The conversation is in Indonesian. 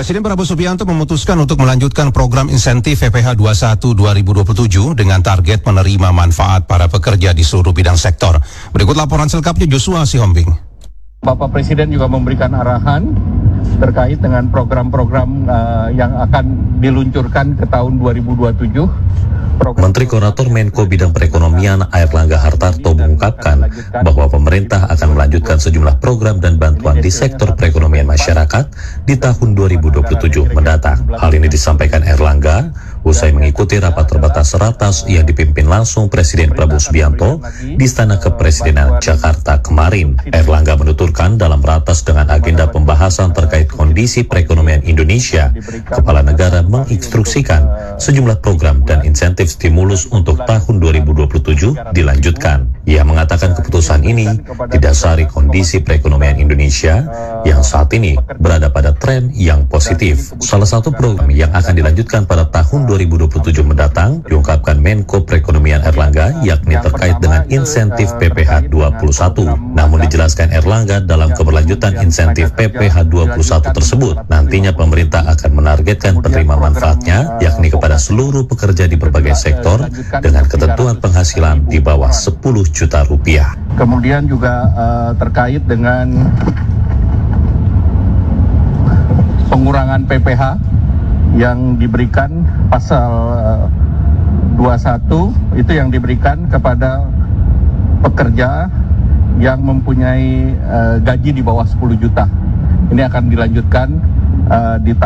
Presiden Prabowo Subianto memutuskan untuk melanjutkan program insentif PPh 21 2027 dengan target menerima manfaat para pekerja di seluruh bidang sektor. Berikut laporan selengkapnya Joshua Sihombing. Bapak Presiden juga memberikan arahan terkait dengan program-program yang akan diluncurkan ke tahun 2027. Menteri Koordinator Menko Bidang Perekonomian Airlangga Hartarto mengungkapkan bahwa pemerintah akan melanjutkan sejumlah program dan bantuan di sektor perekonomian masyarakat di tahun 2027 mendatang. Hal ini disampaikan Airlangga usai mengikuti rapat terbatas Ratas yang dipimpin langsung Presiden Prabowo Subianto di Istana Kepresidenan Jakarta kemarin. Airlangga menuturkan dalam Ratas dengan agenda pembahasan terkait kondisi perekonomian Indonesia, Kepala Negara menginstruksikan sejumlah program dan insentif stimulus untuk tahun 2027 dilanjutkan. Ia mengatakan keputusan ini didasari kondisi perekonomian Indonesia yang saat ini berada pada tren yang positif. Salah satu program yang akan dilanjutkan pada tahun 2027 mendatang diungkapkan Menko Perekonomian Airlangga, yakni terkait dengan insentif PPh 21. Namun dijelaskan Airlangga dalam keberlanjutan insentif PPh 21 tersebut, nantinya pemerintah akan menargetkan penerima manfaatnya, yakni kepada seluruh pekerja di berbagai sektor dengan ketentuan penghasilan di bawah 10 juta rupiah. Kemudian juga terkait dengan pengurangan PPh yang diberikan pasal 21 itu yang diberikan kepada pekerja yang mempunyai gaji di bawah 10 juta. Ini akan dilanjutkan di